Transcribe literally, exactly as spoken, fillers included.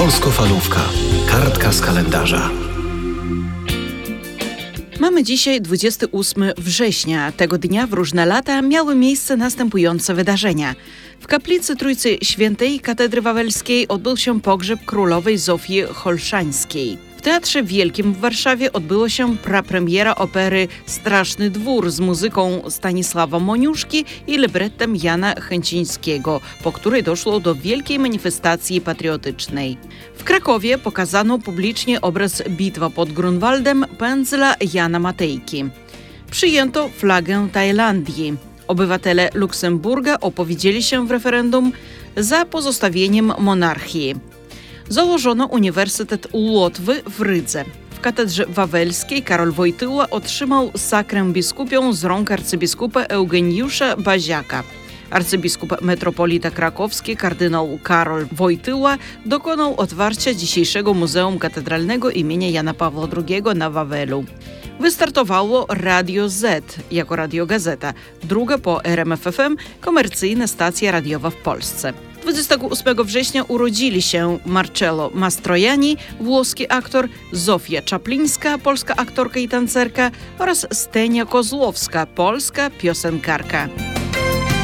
Polsko-falówka. Kartka z kalendarza. Mamy dzisiaj dwudziestego ósmego września. Tego dnia w różne lata miały miejsce następujące wydarzenia. W kaplicy Trójcy Świętej Katedry Wawelskiej odbył się pogrzeb królowej Zofii Holszańskiej. W Teatrze Wielkim w Warszawie odbyła się prapremiera opery Straszny Dwór z muzyką Stanisława Moniuszki i librettem Jana Chęcińskiego, po której doszło do wielkiej manifestacji patriotycznej. W Krakowie pokazano publicznie obraz Bitwa pod Grunwaldem pędzla Jana Matejki. Przyjęto flagę Tajlandii. Obywatele Luksemburga opowiedzieli się w referendum za pozostawieniem monarchii. Założono Uniwersytet Łotwy w Rydze. W Katedrze Wawelskiej Karol Wojtyła otrzymał sakrę biskupią z rąk arcybiskupa Eugeniusza Baziaka. Arcybiskup metropolita krakowski kardynał Karol Wojtyła dokonał otwarcia dzisiejszego Muzeum Katedralnego imienia Jana Pawła drugiego na Wawelu. Wystartowało Radio Z jako radiogazeta, druga po R M F F M komercyjna stacja radiowa w Polsce. dwudziestego ósmego września urodzili się Marcello Mastroianni, włoski aktor, Zofia Czaplińska, polska aktorka i tancerka oraz Stenia Kozłowska, polska piosenkarka.